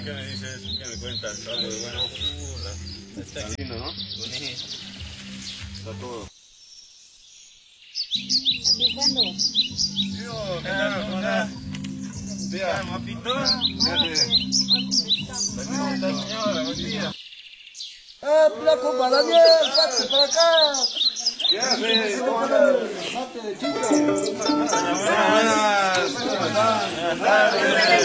¿qué me dice eso? ¿Qué me cuenta? Algo de bueno. Está lindo, ¿no? Bonito. Está todo. ¿Aquí cuándo? Yo, ¿qué tal? ¿Cómo estás? Tía, mapito. ¿Cómo está, señora? Buen día. ¡Ah, flaco, para Daniel! ¡Pase para acá! ¿Qué haces? ¿Cómo Mate de chica. Buenas. ¿Cómo estás?